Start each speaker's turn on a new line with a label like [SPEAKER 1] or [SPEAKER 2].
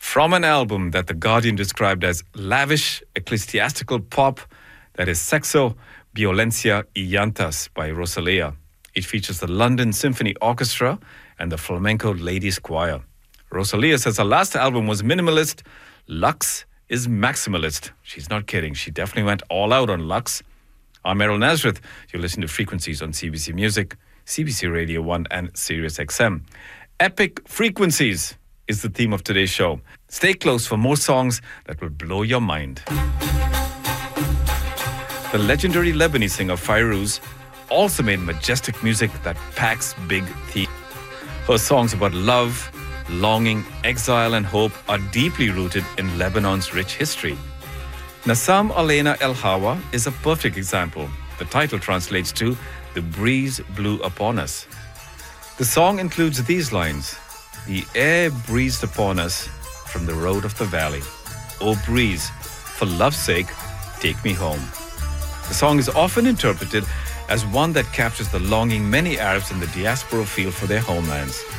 [SPEAKER 1] From an album that The Guardian described as lavish ecclesiastical pop, that is Sexo, Violencia y Llantas by Rosalía. It features the London Symphony Orchestra and the Flamenco Ladies Choir. Rosalía says her last album was minimalist. Lux is maximalist. She's not kidding. She definitely went all out on Lux. I'm Errol Nazareth. You're listening to Frequencies on CBC Music, CBC Radio 1 and Sirius XM. Epic Frequencies is the theme of today's show. Stay close for more songs that will blow your mind. The legendary Lebanese singer Fairuz also made majestic music that packs big themes. Her songs about love, longing, exile and hope are deeply rooted in Lebanon's rich history. Nassam Alena El Hawa is a perfect example. The title translates to "The breeze blew upon us." The song includes these lines: "The air breezed upon us from the road of the valley. O breeze, for love's sake, take me home." The song is often interpreted as one that captures the longing many Arabs in the diaspora feel for their homelands.